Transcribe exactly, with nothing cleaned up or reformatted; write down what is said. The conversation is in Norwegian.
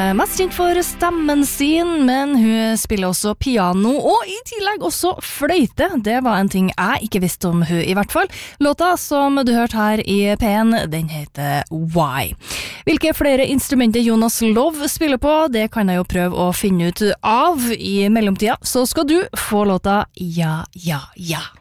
mest kjent for stemmen sin, men hun spiller også piano, og i tillegg også fløyte. Det var en ting jeg ikke visste om hun i hvert fall. Låta som du hørte her i P en, den heter Why. Hvilke flere instrumenter Jonas Love spiller på, det kan jeg jo prøve å finne ut av i mellomtida, så skal du få låta Ja, ja, ja.